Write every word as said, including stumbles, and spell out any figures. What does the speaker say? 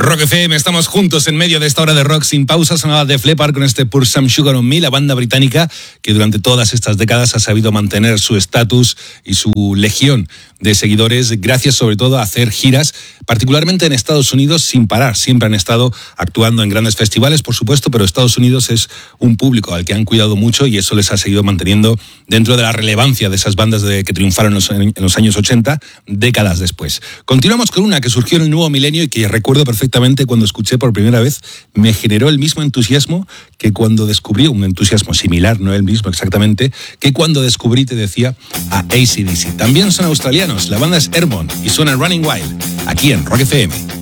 Rock F M, estamos juntos en medio de esta hora de rock sin pausa. Sonaba Def Leppard con este Pour Some Sugar on Me, la banda británica que durante todas estas décadas ha sabido mantener su estatus y su legión de seguidores, gracias sobre todo a hacer giras, particularmente en Estados Unidos, sin parar. Siempre han estado actuando en grandes festivales, por supuesto, pero Estados Unidos es un público al que han cuidado mucho y eso les ha seguido manteniendo dentro de la relevancia de esas bandas de, que triunfaron en los, en los años ochenta, décadas después. Continuamos con una que surgió en el nuevo milenio y que recuerdo perfectamente cuando escuché por primera vez, me generó el mismo entusiasmo que cuando descubrí, un entusiasmo similar, no el mismo exactamente, que cuando descubrí, te decía, a A C/D C. También son australianos, la banda es Airborne y suena Running Wild, aquí en Rock F M.